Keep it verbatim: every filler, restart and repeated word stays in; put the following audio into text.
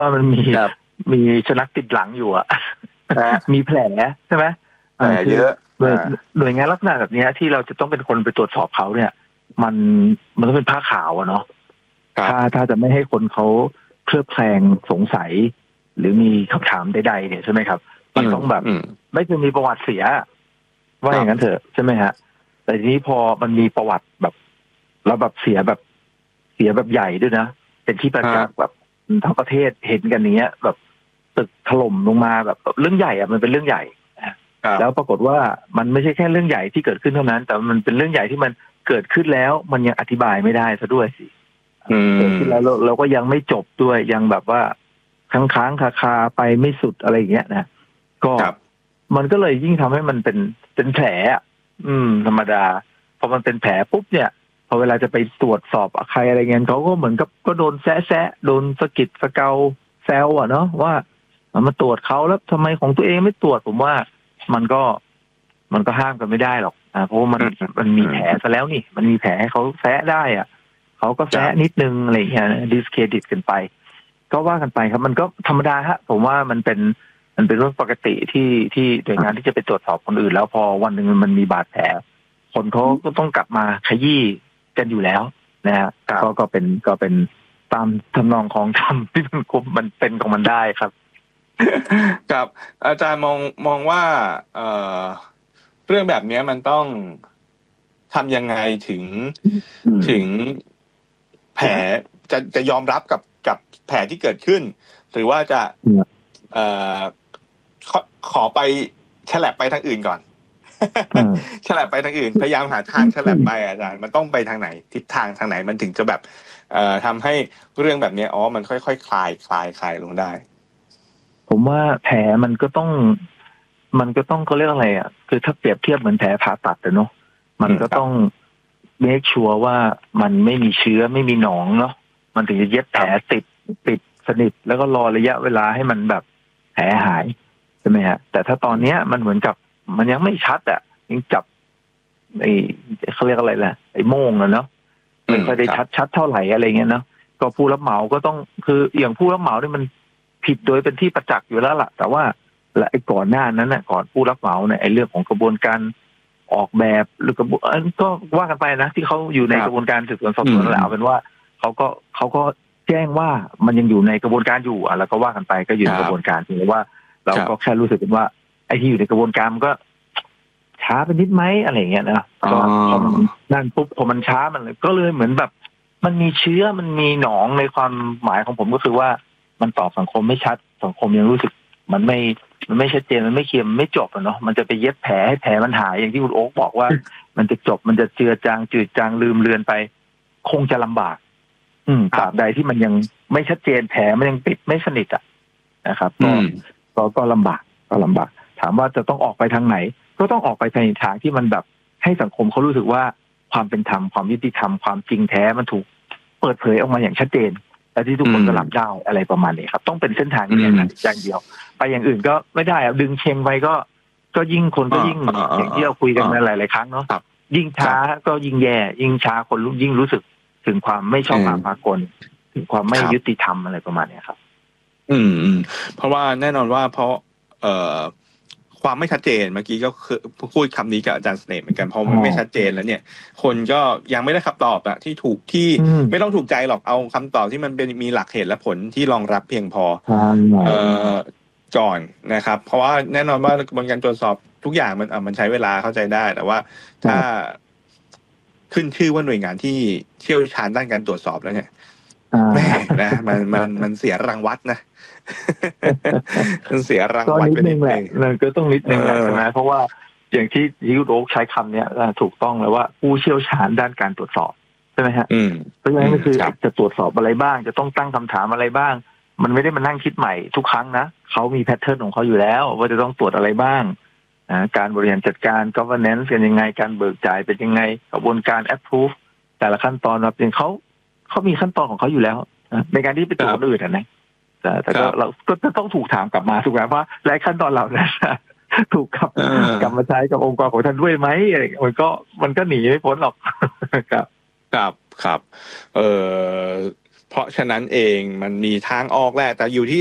ว่ามันมีมีสุนัขติดหลังอยู่อ่ะมีแผลใช่ไหมแผลเยอะหน่วยงานลักษณะแบบนี้ที่เราจะต้องเป็นคนไปตรวจสอบเขาเนี่ยมันมันต้องเป็นผ้าขาวอะเนาะถ้าถ้าจะไม่ให้คนเขาเคลือบแคลงสงสัยหรือมีคำถามใดๆเนี่ยใช่ไหมครับมันต้องแบบไม่ควรมีประวัติเสียว่าอย่างนั้นเถอะใช่ไหมฮะแต่ทีนี้พอมันมีประวัติแบบแล้วแบบเสียแบบเสียแบบใหญ่ด้วยนะเป็นที่ประจักษ์แบบทั้งประเทศเห็นกันอย่างเงี้ยแบบตึกถล่มลงมาแบบเรื่องใหญ่อะมันเป็นเรื่องใหญ่แล้วปรากฏว่ามันไม่ใช่แค่เรื่องใหญ่ที่เกิดขึ้นเท่านั้นแต่มันเป็นเรื่องใหญ่ที่มันเกิดขึ้นแล้วมันยังอธิบายไม่ได้ซะด้วยสิเกิดขึ้นแล้วเราก็ยังไม่จบด้วยยังแบบว่าค้างๆคาๆไปไม่สุดอะไรอย่างเงี้ยนะก็มันก็เลยยิ่งทำให้มันเป็นเป็นแผลอืมธรรมดาพอมันเป็นแผลปุ๊บเนี่ยพอเวลาจะไปตรวจสอบใครอะไรเงี้ยเขาก็เหมือนกับก็โดนแซะแซะโดนสะกิดสะเกาแซวอ่ะเนาะว่ามันมาตรวจเขาแล้วทำไมของตัวเองไม่ตรวจผมว่ามันก็มันก็ห้ามกันไม่ได้หรอกอ่าเพราะว่ามันมันมีแผลซะแล้วนี่มันมีแผลให้เขาแซะได้อ่ะเขาก็แซะนิดนึงอะไรอย่างเงี้ยดิสเครดิตกันไปก็ว่ากันไปครับมันก็ธรรมดาฮะผมว่ามันเป็นมันเป็นเรื่องปกติที่ที่หน่วยงานที่จะไปตรวจสอบคนอื่นแล้วพอวันหนึ่งมันมีบาดแผลคนเขาก็ต้องกลับมาขยี้กันอยู่แล้วนะฮะก็ก็เป็นก็เป็นตามทำนองของธรรมที่มันคุมมันเป็นของมันได้ครับครับอาจารย์มองมองว่าเอ่อเรื่องแบบนี้มันต้องทำยังไงถึงถึงแผลจะจะยอมรับกับกับแผลที่เกิดขึ้นหรือว่าจะเอ่อขอขอไปฉลับไปทางอื่นก่อนฉลับไปทางอื่นพยายามหาทางฉลับไปอาจารย์มันต้องไปทางไหนทิศทางทางไหนมันถึงจะแบบเอ่อทำให้เรื่องแบบนี้อ๋อมันค่อยๆ ค, คลายคลายคลายลงได้ผมว่าแผลมันก็ต้องมันก็ต้องเขาเรียกอะไรอ่ะคือถ้าเปรียบเทียบเหมือนแผลผ่าตัดเนาะมันก็ต้องเมคชัวร์ว่ามันไม่มีเชื้อไม่มีหนองเนาะมันถึงจะเย็บแผลติดปิดสนิทแล้วก็รอระยะเวลาให้มันแบบแผลหายใช่ไหมฮะแต่ถ้าตอนเนี้ยมันเหมือนกับมันยังไม่ชัดอ่ะยังจับไอ้เขาเรียกอะไรล่ะไอ้โม่งอะเนาะไม่ค่อยได้ชัดชัดเท่าไหร่อะไรเงี้ยเนาะก็ผู้รับเหมาก็ต้องคืออย่างผู้รับเหมาเนี่ยมันผิดโดยเป็นที่ประจักษ์อยู่แล้วล่ะแต่ว่าและไอ้ก่อนหน้านั้นน่ะก่อนผู้รับเหมาเนี่ยไอ้เรื่องของกระบวนการออกแบบหรือกระบวนก็ว่ากันไปนะที่เขาอยู่ในกระบวนการสืบสวนสอบสวนแล้วเอาเป็นว่าเขาก็เขาก็แจ้งว่ามันยังอยู่ในกระบวนการอยู่อ่ะแล้วก็ว่ากันไปก็อยู่ในกระบวนการถึงว่าเราก็แค่รู้สึกเป็นว่าไอ้ที่อยู่ในกระบวนการมันก็ช้าไปนิดไหมอะไรเงี้ยนะก็พอมันนั่นปุ๊บพอมันช้ามันก็เลยเหมือนแบบมันมีเชื้อมันมีหนองในความหมายของผมก็คือว่ามันตอบสังคมไม่ชัดสังคมยังรู้สึกมันไม่มันไม่ชัดเจนมันไม่เคลียร์มันไม่จบอะเนาะมันจะไปเย็บแผลให้แผลมันหายอย่างที่คุณโอ๊คบอกว่ามันจะจบมันจะเจือจางจืดจางลืมเลือนไปคงจะลำบากอืมตราบใดที่มันยังไม่ชัดเจนแผลมันยังปิดไม่สนิทอ่ะนะครับก็ก็ก็ลำบากก็ลำบากถามว่าจะต้องออกไปทางไหนก็ต้องออกไปในทางที่มันแบบให้สังคมเขารู้สึกว่าความเป็นธรรมความยุติธรรมความจริงแท้มันถูกเปิดเผยออกมาอย่างชัดเจนและที่ทุกคนก็รับได้อะไรประมาณนี้ครับต้องเป็นเส้นทางนี้อย่างเดียวไปอย่างอื่นก็ไม่ได้อะดึงเชงไปก็ก็ยิ่งคนก็ยิ่งอย่างที่เราคุยกันมาหลายๆครั้งเนาะยิ่งช้าก็ยิ่งแย่ยิ่งช้าคนยิ่งรู้สึกถึงความไม่ชอบธรรมากลถึงความไม่ยุติธรรมอะไรประมาณนี้ครับอืมเพราะว่าแน่นอนว่าเพราะเอ่อความไม่ชัดเจนเมื่อกี้ก็คือพูดคำนี้กับอาจารย์เสน่ห์เหมือนกันเพราะมันไม่ชัดเจนแล้วเนี่ยคนก็ยังไม่ได้คำตอบอะที่ถูกที่ไม่ต้องถูกใจหรอกเอาคำตอบที่มันเป็นมีหลักเหตุและผลที่รองรับเพียงพอเอ่อก่อนนะครับเพราะว่าแน่นอนว่ากระบวนการตรวจสอบทุกอย่างมันอ่ะมันใช้เวลาเข้าใจได้แต่ว่าถ้าขึ้นชื่อว่าหน่วยงานที่เชี่ยวชาญด้านการตรวจสอบแล้วเนี่ยแม่นะมันมันมันเสียรางวัลนะมันเสียรางวัลไปนิดนึงแหละมันก็ต้องนิดนึงแหละใช่ไหมเพราะว่าอย่างที่ที่คุณโอ๊คใช้คำเนี้ยถูกต้องเลยว่าผู้เชี่ยวชาญด้านการตรวจสอบใช่ไหมฮะเพราะฉะนั้นก็คือจะตรวจสอบอะไรบ้างจะต้องตั้งคำถามอะไรบ้างมันไม่ได้มานั่งคิดใหม่ทุกครั้งนะเขามีแพทเทิร์นของเขาอยู่แล้วว่าจะต้องตรวจอะไรบ้างการบริหารจัดการ governance เป็นยังไงการเบิกจ่ายเป็นยังไงกระบวนการ approve แต่ละขั้นตอนแบบเป็นเขาเขามีขั้นตอนของเขาอยู่แล้วในการที่ไปตรวจคนอื่นนะแต่แต่ก็เราก็จะต้องถูกถามกลับมาถูกไหมว่าและขั้นตอนเหล่านั้นถูกกลับกลับมาใช้กับองค์กรของท่านด้วยไหมอะไรมันก็มันก็หนีไม่พ้นหรอกครับครับครับเออเพราะฉะนั้นเองมันมีทางออกแหละแต่อยู่ที่